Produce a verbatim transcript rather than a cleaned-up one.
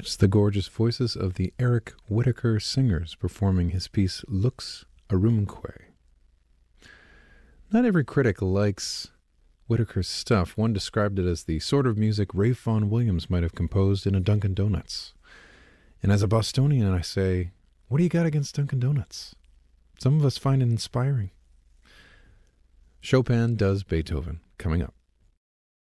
It's the gorgeous voices of the Eric Whitacre Singers performing his piece Lux Arumque. Not every critic likes Whitacre's stuff. One described it as the sort of music Rafe Vaughan Williams might have composed in a Dunkin' Donuts. And as a Bostonian, I say, what do you got against Dunkin' Donuts? Some of us find it inspiring. Chopin does Beethoven, coming up.